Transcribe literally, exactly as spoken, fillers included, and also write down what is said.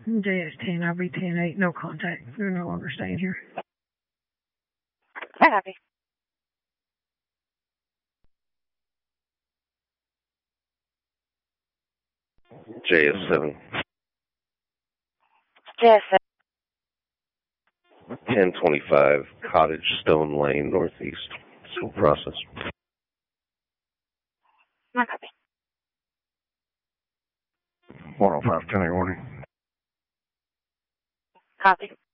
J S ten, I V ten eight, no contact. They're no longer staying here. I copy. J S seven. J S seven. ten twenty-five, Cottage Stone Lane, Northeast. Still process. I copy. one oh five ten, warning. Copy.